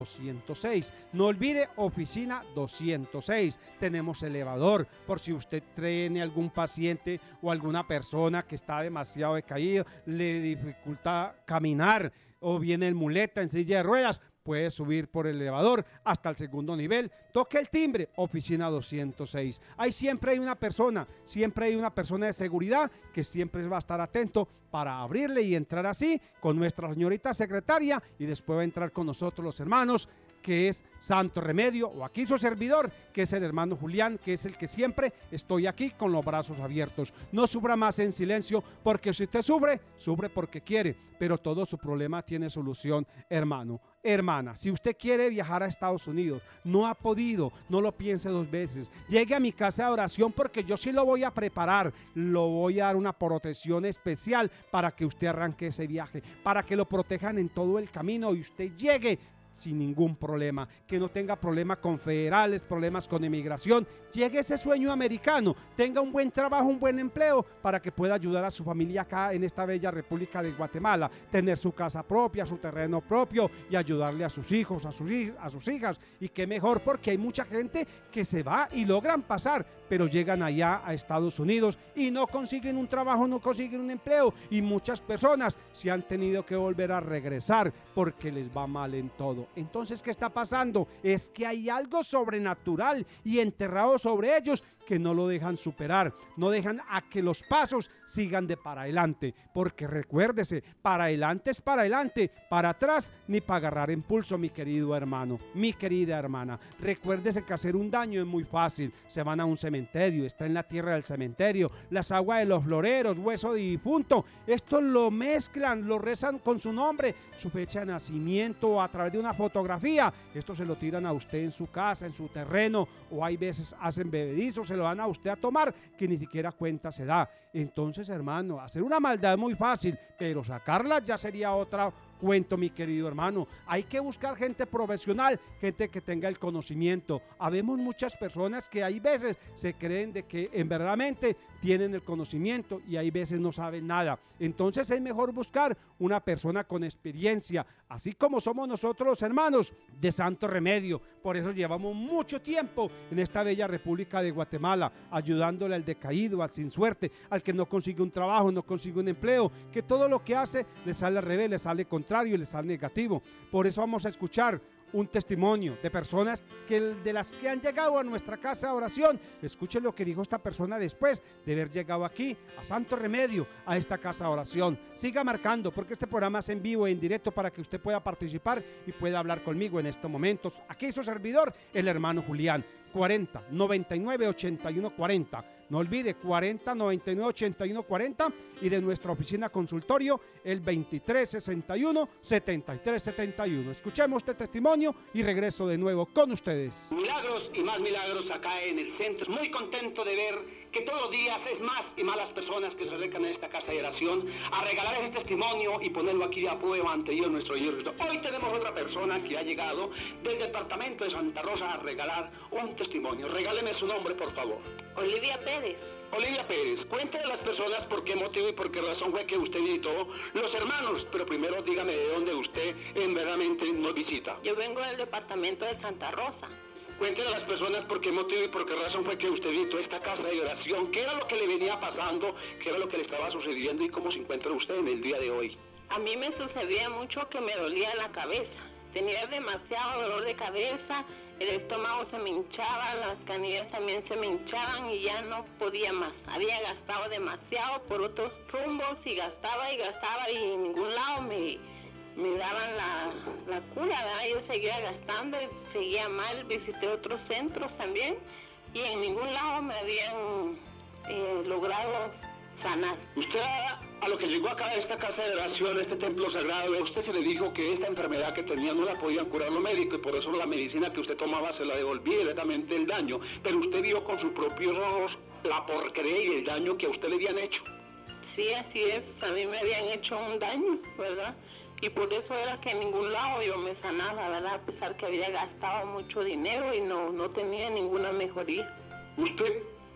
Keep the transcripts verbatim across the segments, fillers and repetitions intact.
doscientos seis. No olvide, oficina doscientos seis. Tenemos elevador por si usted tiene algún paciente o alguna persona que está demasiado decaído, le dificulta caminar o viene en muleta, en silla de ruedas. Puede subir por el elevador hasta el segundo nivel, toque el timbre, oficina doscientos seis. Ahí siempre hay una persona, siempre hay una persona de seguridad que siempre va a estar atento para abrirle y entrar así con nuestra señorita secretaria, y después va a entrar con nosotros los hermanos, que es Santo Remedio, o aquí su servidor, que es el hermano Julián, que es el que siempre estoy aquí con los brazos abiertos. No sufra más en silencio, porque si usted sufre, sufre porque quiere, pero todo su problema tiene solución, hermano. Hermana, si usted quiere viajar a Estados Unidos, no ha podido, no lo piense dos veces. Llegue a mi casa de oración, porque yo sí lo voy a preparar, lo voy a dar una protección especial para que usted arranque ese viaje, para que lo protejan en todo el camino y usted llegue sin ningún problema, que no tenga problemas con federales, problemas con inmigración, llegue ese sueño americano, tenga un buen trabajo, un buen empleo, para que pueda ayudar a su familia acá en esta bella República de Guatemala, tener su casa propia, su terreno propio y ayudarle a sus hijos, a sus, a sus hijas. Y qué mejor, porque hay mucha gente que se va y logran pasar, pero llegan allá a Estados Unidos y no consiguen un trabajo, no consiguen un empleo, y muchas personas se han tenido que volver a regresar porque les va mal en todo. Entonces, ¿qué está pasando? Es que hay algo sobrenatural y enterrado sobre ellos que no lo dejan superar, no dejan a que los pasos sigan de para adelante, porque recuérdese, para adelante es para adelante, para atrás ni para agarrar impulso, mi querido hermano, mi querida hermana. Recuérdese que hacer un daño es muy fácil, se van a un cementerio, está en la tierra del cementerio, las aguas de los floreros, hueso de difunto, esto lo mezclan, lo rezan con su nombre, su fecha de nacimiento, a través de una fotografía, esto se lo tiran a usted en su casa, en su terreno, o hay veces hacen bebedizos, se lo dan a usted a tomar, que ni siquiera cuenta se da. Entonces, hermano, hacer una maldad es muy fácil, pero sacarla ya sería otra cuento, mi querido hermano. Hay que buscar gente profesional, gente que tenga el conocimiento. Habemos muchas personas que hay veces se creen de que en verdaderamente tienen el conocimiento y hay veces no saben nada. Entonces es mejor buscar una persona con experiencia, así como somos nosotros los hermanos de Santo Remedio. Por eso llevamos mucho tiempo en esta bella República de Guatemala, ayudándole al decaído, al sin suerte, al que no consigue un trabajo, no consigue un empleo, que todo lo que hace le sale al revés, le sale contrario y le sale negativo. Por eso vamos a escuchar un testimonio de personas que de las que han llegado a nuestra casa de oración. Escuchen lo que dijo esta persona después de haber llegado aquí a Santo Remedio, a esta casa de oración. Siga marcando, porque este programa es en vivo e en directo para que usted pueda participar y pueda hablar conmigo en estos momentos. Aquí su servidor, el hermano Julián. cuarenta, noventa y nueve, ochenta y uno, cuarenta. No olvide, cuarenta, noventa y nueve, ochenta y uno, cuarenta, y de nuestra oficina consultorio el veintitrés, sesenta y uno, setenta y tres, setenta y uno. Escuchemos este testimonio y regreso de nuevo con ustedes. Milagros y más milagros acá en el centro. Muy contento de ver que todos los días es más y más las personas que se acercan a esta casa de oración a regalar ese testimonio y ponerlo aquí a prueba ante Dios nuestro Señor Cristo. Hoy tenemos otra persona que ha llegado del departamento de Santa Rosa a regalar un testimonio. Regáleme su nombre, por favor. Olivia Pérez. Olivia Pérez, cuéntale a las personas por qué motivo y por qué razón fue que usted visitó los hermanos, pero primero dígame de dónde usted en verdaderamente nos visita. Yo vengo del departamento de Santa Rosa. Cuéntele a las personas por qué motivo y por qué razón fue que usted visitó esta casa de oración, qué era lo que le venía pasando, qué era lo que le estaba sucediendo y cómo se encuentra usted en el día de hoy. A mí me sucedía mucho que me dolía la cabeza, tenía demasiado dolor de cabeza. El estómago se me hinchaba, las canillas también se me hinchaban y ya no podía más. Había gastado demasiado por otros rumbos y gastaba y gastaba y en ningún lado me, me daban la, la cura, ¿verdad? Yo seguía gastando y seguía mal. Visité otros centros también y en ningún lado me habían eh, logrado sanar. Usted a, a lo que llegó acá a esta casa de oración, a este templo sagrado, a usted se le dijo que esta enfermedad que tenía no la podían curar los médicos y por eso la medicina que usted tomaba se la devolvía directamente el daño, pero usted vio con sus propios ojos la porquería y el daño que a usted le habían hecho. Sí, así es, a mí me habían hecho un daño, ¿verdad? Y por eso era que en ningún lado yo me sanaba, ¿verdad? A pesar que había gastado mucho dinero y no, no tenía ninguna mejoría. Usted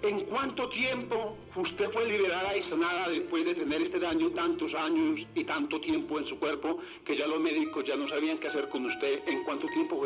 ¿En cuánto tiempo usted fue liberada y sanada después de tener este daño tantos años y tanto tiempo en su cuerpo que ya los médicos ya no sabían qué hacer con usted? ¿En cuánto tiempo fue